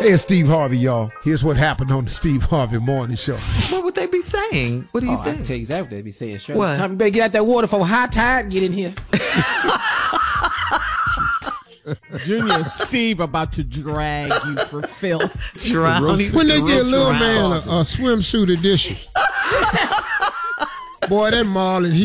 Hey, it's Steve Harvey, y'all. Here's what happened on the Steve Harvey Morning Show. What would they be saying? What do you I think? can tell you exactly what they be saying. Straight. What? Time you better get out that water for high tide and get in here. Junior and Steve about to drag you for filth. When they get little man a swimsuit edition. Boy, that Marlon,